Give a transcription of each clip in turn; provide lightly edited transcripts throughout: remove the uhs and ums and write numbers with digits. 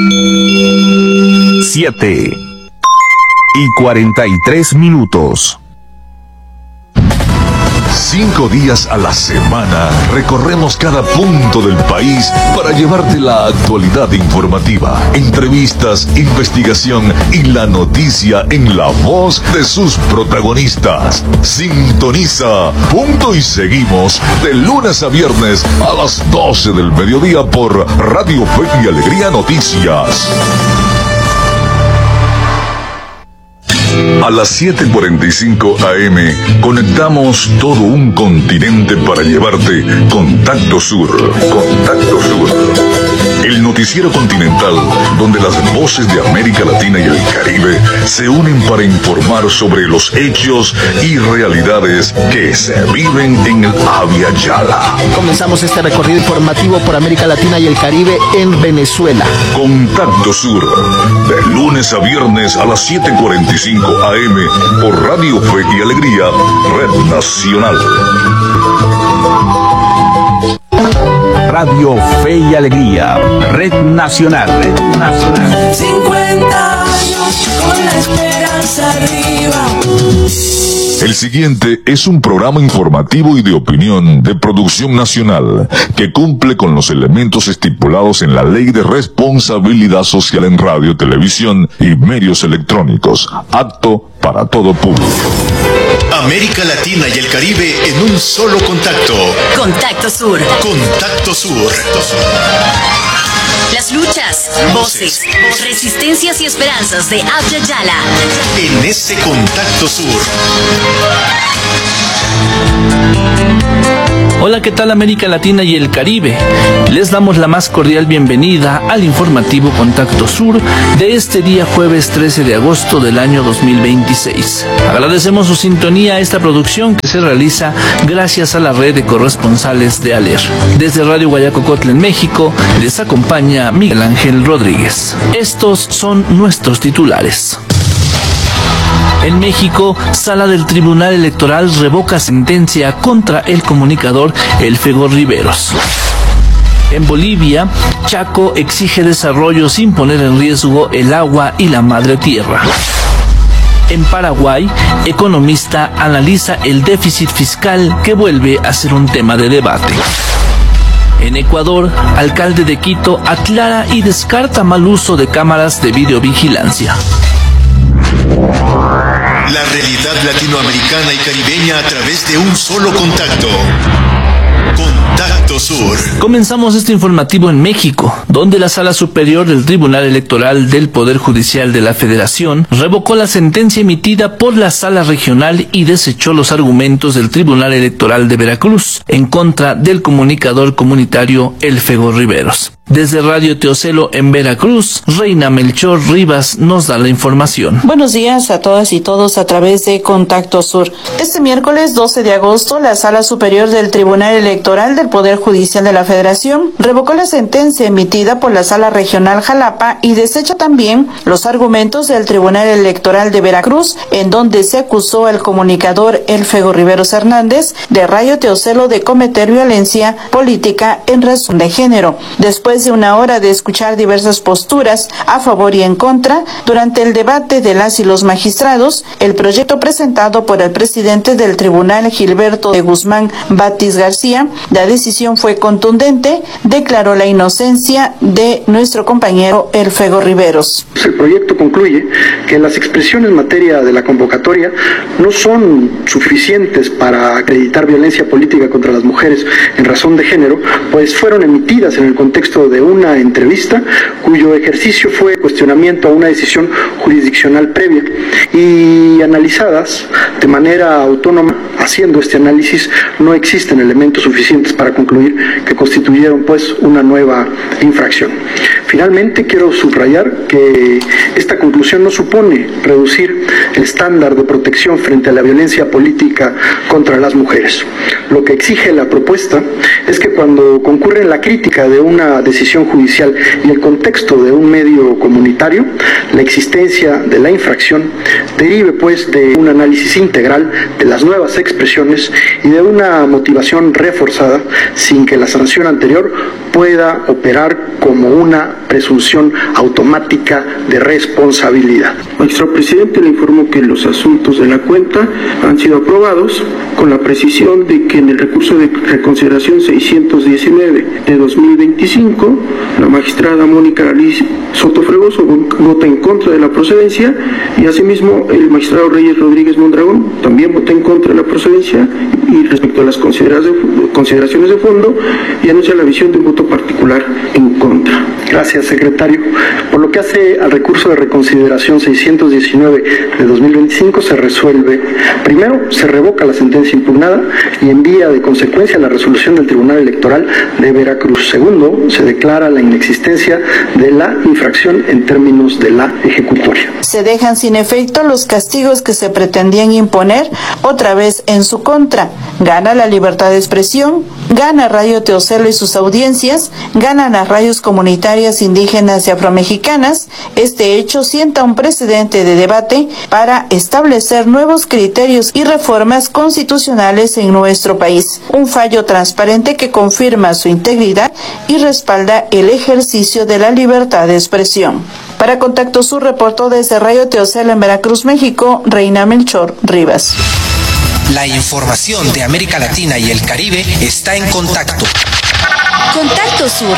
7:43. 5 días a la semana recorremos cada punto del país para llevarte la actualidad informativa, entrevistas, investigación y la noticia en la voz de sus protagonistas. Sintoniza Punto y Seguimos de lunes a viernes a las 12 del mediodía por Radio Fe y Alegría Noticias. A las 7:45 AM conectamos todo un continente para llevarte Contacto Sur. Contacto Sur. El noticiero continental donde las voces de América Latina y el Caribe se unen para informar sobre los hechos y realidades que se viven en el Abya Yala. Comenzamos este recorrido informativo por América Latina y el Caribe en Venezuela. Contacto Sur, de lunes a viernes a las 7:45 AM por Radio Fe y Alegría, Red Nacional. Radio Fe y Alegría, Red Nacional. 50 años con la esperanza arriba. El siguiente es un programa informativo y de opinión de producción nacional que cumple con los elementos estipulados en la Ley de Responsabilidad Social en Radio, Televisión y Medios Electrónicos, apto para todo público. América Latina y el Caribe en un solo contacto. Contacto Sur. Contacto Sur. Las luchas, voces, resistencias y esperanzas de Abya Yala. En ese Contacto Sur. Hola, ¿qué tal América Latina y el Caribe? Les damos la más cordial bienvenida al informativo Contacto Sur de este día jueves 13 de agosto del año 2026. Agradecemos su sintonía a esta producción que se realiza gracias a la red de corresponsales de ALER. Desde Radio Guayacocotla en México les acompaña Miguel Ángel Rodríguez. Estos son nuestros titulares. En México, Sala del Tribunal Electoral revoca sentencia contra el comunicador El Fego Riveros. En Bolivia, Chaco exige desarrollo sin poner en riesgo el agua y la madre tierra. En Paraguay, economista analiza el déficit fiscal que vuelve a ser un tema de debate. En Ecuador, alcalde de Quito aclara y descarta mal uso de cámaras de videovigilancia. La realidad latinoamericana y caribeña a través de un solo contacto. Contacto Sur. Comenzamos este informativo en México, donde la Sala Superior del Tribunal Electoral del Poder Judicial de la Federación revocó la sentencia emitida por la Sala Regional y desechó los argumentos del Tribunal Electoral de Veracruz en contra del comunicador comunitario El Fego Riveros. Desde Radio Teocelo en Veracruz, Reina Melchor Rivas nos da la información. Buenos días a todas y todos a través de Contacto Sur. Este miércoles 12 de agosto, la Sala Superior del Tribunal Electoral del Poder Judicial de la Federación revocó la sentencia emitida por la Sala Regional Jalapa y desecha también los argumentos del Tribunal Electoral de Veracruz, en donde se acusó al comunicador El Fego Riveros Hernández de Radio Teocelo de cometer violencia política en razón de género. Después de una hora de escuchar diversas posturas a favor y en contra, durante el debate de las y los magistrados, el proyecto presentado por el presidente del tribunal, Gilberto de Guzmán Batis García, la decisión fue contundente, declaró la inocencia de nuestro compañero El Fego Riveros. El proyecto concluye que las expresiones en materia de la convocatoria no son suficientes para acreditar violencia política contra las mujeres en razón de género, pues fueron emitidas en el contexto de una entrevista cuyo ejercicio fue cuestionamiento a una decisión jurisdiccional previa y analizadas de manera autónoma. Haciendo este análisis no existen elementos suficientes para concluir que constituyeron pues una nueva infracción. Finalmente quiero subrayar que esta conclusión no supone reducir el estándar de protección frente a la violencia política contra las mujeres. Lo que exige la propuesta es que cuando concurre la crítica de una decisión judicial y el contexto de un medio comunitario, la existencia de la infracción derive pues de un análisis integral de las nuevas expresiones y de una motivación reforzada sin que la sanción anterior pueda operar como una presunción automática de responsabilidad. Magistrado presidente, le informo que los asuntos de la cuenta han sido aprobados con la precisión de que en el recurso de reconsideración 619 de 2025, la magistrada Mónica Alice Soto Fregoso vota en contra de la procedencia y asimismo el magistrado Reyes Rodríguez Mondragón también vota en contra de la procedencia y respecto a las consideraciones de fondo y anuncia la visión de un voto particular en contra. Gracias, secretario. Por lo que hace al recurso de reconsideración 619 de 2025 se resuelve. Primero, se revoca la sentencia impugnada y envía de consecuencia la resolución del Tribunal Electoral de Veracruz. Segundo, se declara la inexistencia de la infracción en términos de la ejecutoria. Se dejan sin efecto los castigos que se pretendían imponer otra vez en su contra. Gana la libertad de expresión, gana Radio Teocelo y sus audiencias, ganan las radios comunitarias indígenas y afromexicanas. Este hecho sienta un precedente de debate para establecer nuevos criterios y reformas constitucionales en nuestro país. Un fallo transparente que confirma su integridad y respalda el ejercicio de la libertad de expresión. Para Contacto Sur reportó desde Radio Teocelo en Veracruz, México, Reina Melchor Rivas. La información de América Latina y el Caribe está en Contacto. Contacto Sur.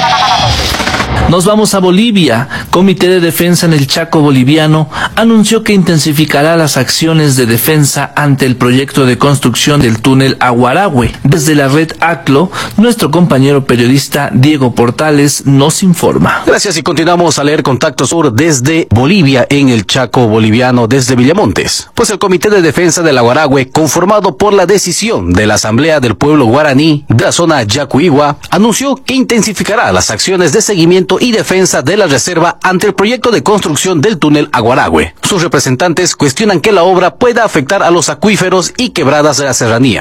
Nos vamos a Bolivia. Comité de Defensa en el Chaco boliviano anunció que intensificará las acciones de defensa ante el proyecto de construcción del túnel Aguaragüe. Desde la red ACLO, nuestro compañero periodista Diego Portales nos informa. Gracias y continuamos a leer Contacto Sur desde Bolivia en el Chaco boliviano, desde Villamontes. Pues el Comité de Defensa del Aguaragüe, conformado por la decisión de la Asamblea del Pueblo Guaraní de la zona Yacuigua, anunció que intensificará las acciones de seguimiento y defensa de la reserva ante el proyecto de construcción del túnel Aguaragüe. Sus representantes cuestionan que la obra pueda afectar a los acuíferos y quebradas de la serranía.